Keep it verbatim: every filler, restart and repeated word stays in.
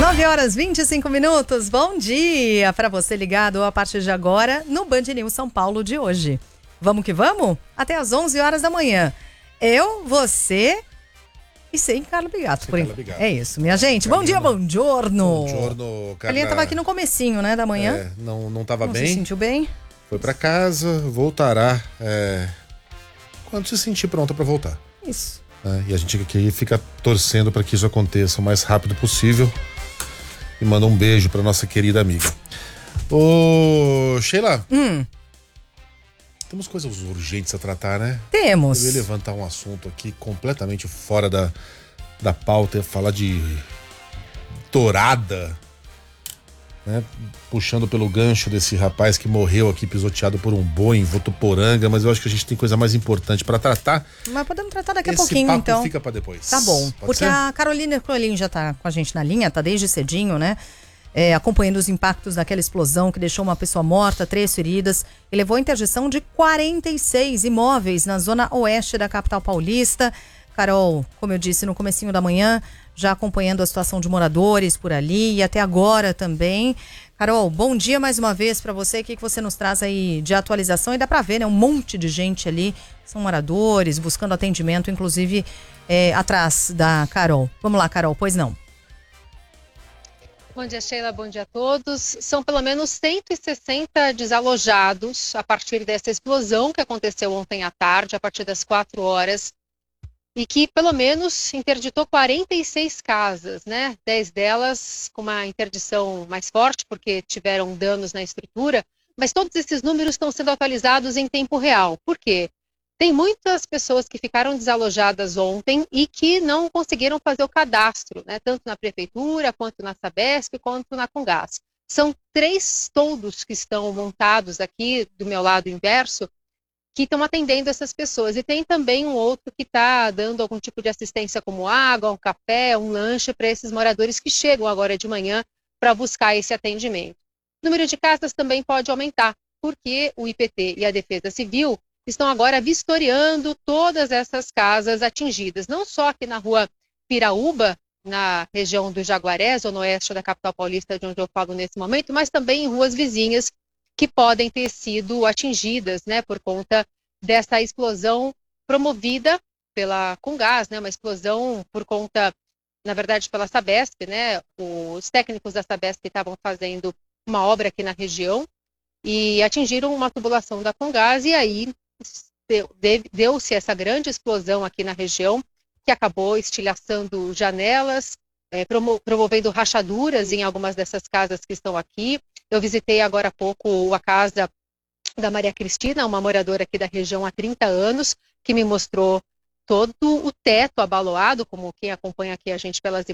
nove horas e vinte e cinco minutos, bom dia para você ligado a partir de agora no Band News São Paulo de hoje. Vamos que vamos? Até às onze horas da manhã. Eu, você e sem Carlos Bigato. Por Carla Bigato. É isso, minha gente. Bom dia, bom giorno. Bom giorno, Carla. Carlinha tava aqui no comecinho, né, da manhã. É, não, não tava não bem. se sentiu bem? Foi pra casa, voltará é, quando se sentir pronta pra voltar. Isso. É, e a gente aqui fica torcendo para que isso aconteça o mais rápido possível. E manda um beijo pra nossa querida amiga. Ô, Sheila. Hum. Temos coisas urgentes a tratar, né? Temos. Eu ia levantar um assunto aqui completamente fora da, da pauta, ia falar de tourada, né? Puxando pelo gancho desse rapaz que morreu aqui pisoteado por um boi em Votuporanga, mas eu acho que a gente tem coisa mais importante pra tratar. Mas podemos tratar daqui a Esse pouquinho, papo então. Fica pra depois. Tá bom, Pode porque ser? a Carolina Ercolim já tá com a gente na linha, tá desde cedinho, né? É, acompanhando os impactos daquela explosão que deixou uma pessoa morta, três feridas e levou à interdição de quarenta e seis imóveis na zona oeste da capital paulista. Carol, como eu disse no comecinho da manhã, já acompanhando a situação de moradores por ali e até agora também. Carol, bom dia mais uma vez para você. O que, que você nos traz aí de atualização? E dá para ver, né? Um monte de gente ali, são moradores, buscando atendimento, inclusive é, atrás da Carol. Vamos lá, Carol, pois não. Bom dia, Sheila. Bom dia a todos. São pelo menos cento e sessenta desalojados a partir dessa explosão que aconteceu ontem à tarde, a partir das quatro horas, e que pelo menos interditou quarenta e seis casas, né? dez delas com uma interdição mais forte, porque tiveram danos na estrutura, mas todos esses números estão sendo atualizados em tempo real. Por quê? Tem muitas pessoas que ficaram desalojadas ontem e que não conseguiram fazer o cadastro, né? Tanto na prefeitura, quanto na Sabesp, quanto na Comgás. São três toldos que estão montados aqui do meu lado inverso, que estão atendendo essas pessoas. E tem também um outro que está dando algum tipo de assistência como água, um café, um lanche para esses moradores que chegam agora de manhã para buscar esse atendimento. O número de casas também pode aumentar, porque o I P T e a Defesa Civil estão agora vistoriando todas essas casas atingidas, não só aqui na rua Piraúba, na região do Jaguaré, zona oeste da capital paulista, de onde eu falo nesse momento, mas também em ruas vizinhas que podem ter sido atingidas, né, por conta dessa explosão promovida pela Comgás, né, uma explosão por conta, na verdade, pela Sabesp, né, os técnicos da Sabesp estavam fazendo uma obra aqui na região e atingiram uma tubulação da Comgás e aí deu-se essa grande explosão aqui na região, que acabou estilhaçando janelas, é, promovendo rachaduras em algumas dessas casas que estão aqui. Eu visitei agora há pouco a casa da Maria Cristina, uma moradora aqui da região há trinta anos, que me mostrou todo o teto abaloado, como quem acompanha aqui a gente pelas